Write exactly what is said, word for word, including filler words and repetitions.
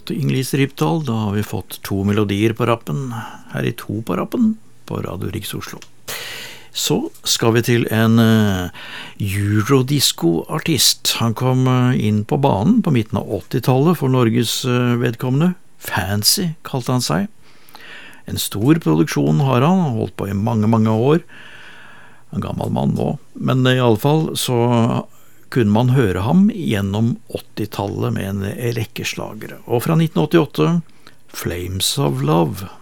fått Inglis Rypdal, da har vi fått to melodier på rappen, her i to på rappen, på Radio Riks Oslo. Så skal vi til en uh, eurodisco-artist. Han kom uh, inn på banen på midten av åttitallet for Norges uh, vedkommende. Fancy kalte han seg. En stor produksjon har han, holdt på i mange, mange år. En gammel mann nå, men i alle fall så kunne man høre ham gjennom åttitallet med en rekke slagere. Og fra nitten åttiåtte, Flames of Love.